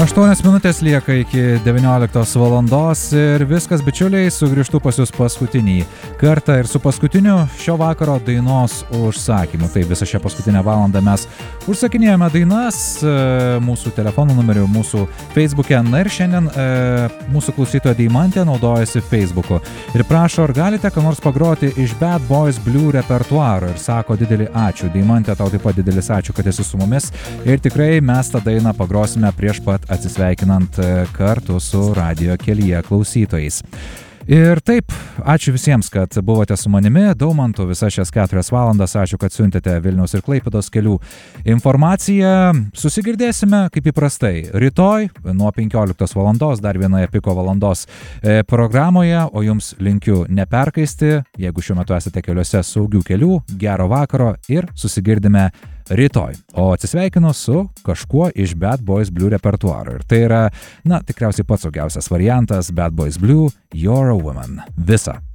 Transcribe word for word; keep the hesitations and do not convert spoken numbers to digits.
aštuonios minutės lieka iki devynioliktos valandos ir viskas, bičiuliai, sugrįžtu pas jūs paskutinį kartą ir su paskutiniu šio vakaro dainos užsakymu. Tai visą šią paskutinę valandą mes užsakinėjome dainas mūsų telefonų numeriu, mūsų Facebook'e. Na ir šiandien e, mūsų klausytoja Deimantė naudojasi Facebook'u ir prašo, ar galite ką nors pagroti iš Bad Boys Blue repertuaro ir sako didelį ačiū. Deimantė, tau taip pat didelis ačiū, kad esi su mumis ir tikrai mes tą dainą pagrosime prieš pat atsisveikinant kartu su radijo kelyje klausytojais. Ir taip, ačiū visiems, kad buvote su manimi, Daumantu, visas šias keturias valandas, ačiū, kad siuntėte Vilniaus ir Klaipėdos kelių informaciją. Susigirdėsime, kaip įprastai, rytoj nuo penkioliktos valandos, dar vienoje piko valandos programoje, o jums linkiu neperkaisti, jeigu šiuo metu esate keliuose, saugių kelių, gero vakaro ir susigirdime rytoj. O atsisveikinu su kažkuo iš Bad Boys Blue repertuaro. Ir tai yra, na, tikriausiai pats saugiausias variantas Bad Boys Blue, You're a Woman. Visa.